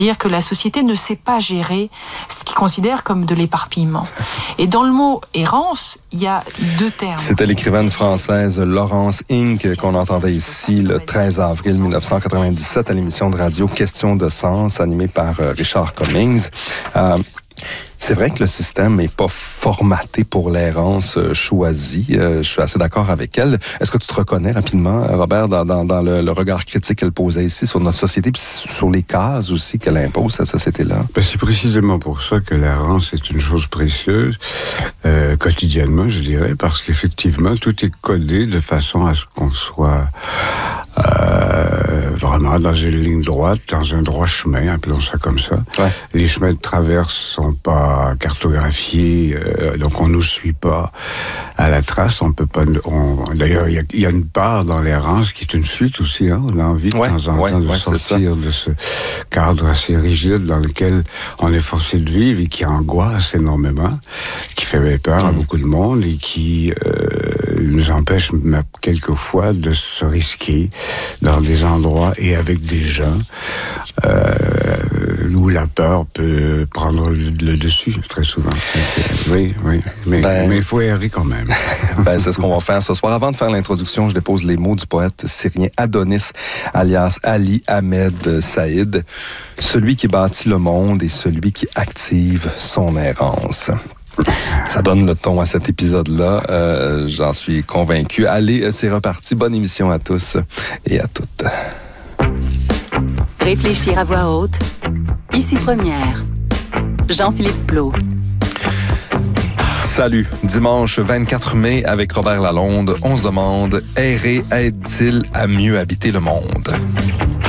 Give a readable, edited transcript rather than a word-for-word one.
dire que la société ne sait pas gérer ce qu'ils considèrent comme de l'éparpillement. Et dans le mot errance, il y a deux termes. C'était l'écrivaine française Laurence Inc. qu'on entendait ici le 13 avril 1997 à l'émission de radio Question de sens animée par Richard Cummings. C'est vrai que le système n'est pas formaté pour l'errance choisie. Je suis assez d'accord avec elle. Est-ce que tu te reconnais rapidement, Robert, dans le regard critique qu'elle posait ici sur notre société, puis sur les cases aussi qu'elle impose, cette société-là? Ben, c'est précisément pour ça que l'errance est une chose précieuse, quotidiennement, je dirais, parce qu'effectivement, tout est codé de façon à ce qu'on soit vraiment dans une ligne droite, dans un droit chemin, appelons ça comme ça. Ouais. Les chemins de traverse sont pas cartographiés, donc on nous suit pas à la trace. On peut pas. D'ailleurs, il y a une part dans l'errance qui est une fuite aussi. Hein, on a envie de temps en temps de sortir de ce cadre assez rigide dans lequel on est forcé de vivre et qui angoisse énormément, qui fait peur à beaucoup de monde et qui nous empêche quelquefois de se risquer dans des endroits et avec des gens où la peur peut prendre le dessus très souvent. Oui, mais il faut errer quand même. C'est ce qu'on va faire ce soir. Avant de faire l'introduction, je dépose les mots du poète syrien Adonis, alias Ali Ahmed Saïd, celui qui bâtit le monde et celui qui active son errance. Ça donne le ton à cet épisode-là, j'en suis convaincu. Allez, c'est reparti. Bonne émission à tous et à toutes. Réfléchir à voix haute. Ici Première. Jean-Philippe Plot. Salut. Dimanche 24 mai, avec Robert Lalonde, on se demande, errer aide-t-il à mieux habiter le monde?